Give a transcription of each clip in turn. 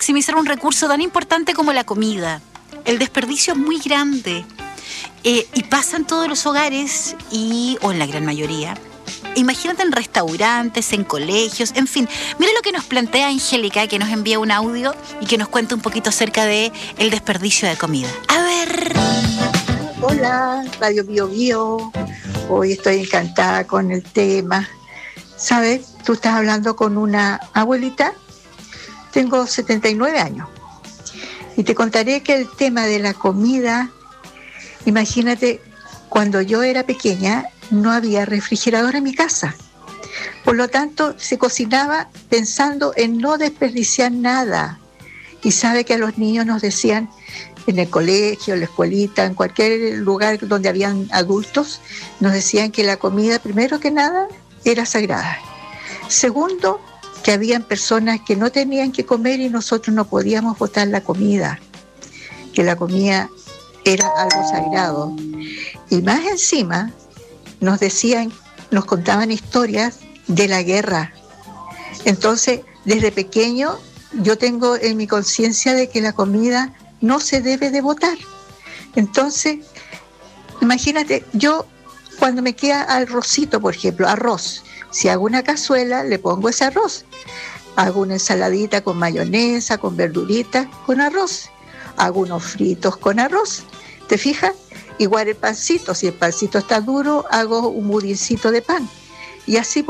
maximizar un recurso tan importante como la comida. El desperdicio es muy grande y pasa en todos los hogares o en la gran mayoría. Imagínate en restaurantes, en colegios, en fin. Mira lo que nos plantea Angélica, que nos envía un audio y que nos cuenta un poquito acerca de el desperdicio de comida. A ver. Hola, Radio Bio Bio. Hoy estoy encantada con el tema. ¿Sabes? Tú estás hablando con una abuelita. Tengo 79 años. Y te contaré que el tema de la comida, imagínate, cuando yo era pequeña, no había refrigerador en mi casa. Por lo tanto, se cocinaba pensando en no desperdiciar nada. Y sabe que a los niños nos decían, en el colegio, en la escuelita, en cualquier lugar donde habían adultos, nos decían que la comida, primero que nada, era sagrada. Segundo, que habían personas que no tenían que comer y nosotros no podíamos botar la comida, que la comida era algo sagrado. Y más encima, nos decían, nos contaban historias de la guerra. Entonces, desde pequeño, yo tengo en mi conciencia de que la comida no se debe de botar. Entonces, imagínate, yo cuando me queda arrocito, por ejemplo, arroz, si hago una cazuela, le pongo ese arroz. Hago una ensaladita con mayonesa, con verduritas, con arroz. Hago unos fritos con arroz. ¿Te fijas? Igual el pancito, si el pancito está duro, hago un budincito de pan. Y así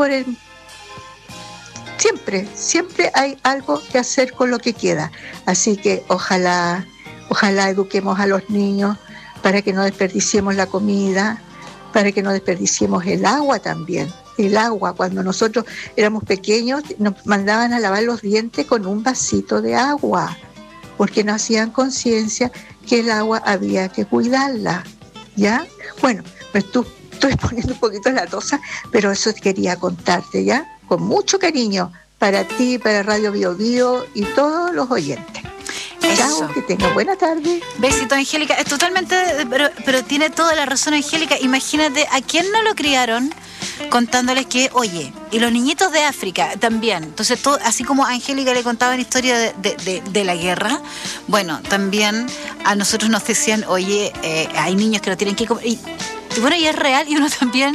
siempre hay algo que hacer con lo que queda. Así que ojalá eduquemos a los niños para que no desperdiciemos la comida, para que no desperdiciemos el agua también. El agua, cuando nosotros éramos pequeños, nos mandaban a lavar los dientes con un vasito de agua, porque no hacían conciencia que el agua había que cuidarla, ¿ya? Bueno, pues estoy poniendo un poquito la tosa, pero eso quería contarte, ¿ya? Con mucho cariño para ti, para Radio Bio Bio y todos los oyentes. Chao, que tenga buena tarde. Besito, Angélica. Es totalmente, pero tiene toda la razón, Angélica. Imagínate, ¿a quién no lo criaron contándoles que, oye, y los niñitos de África también? Entonces, todo, así como a Angélica le contaban historia de la guerra, bueno, también a nosotros nos decían, oye, hay niños que no tienen que comer. Y bueno, y es real, y uno también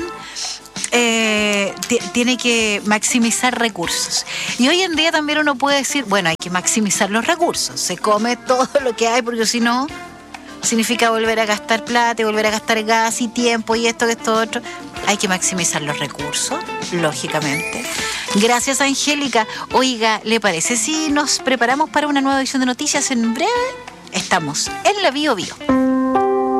tiene que maximizar recursos. Y hoy en día también uno puede decir, bueno, hay que maximizar los recursos. Se come todo lo que hay, porque si no, significa volver a gastar plata, volver a gastar gas y tiempo y esto, otro. Hay que maximizar los recursos, lógicamente. Gracias, Angélica. Oiga, ¿le parece si nos preparamos para una nueva edición de noticias en breve? Estamos en la Bio Bio.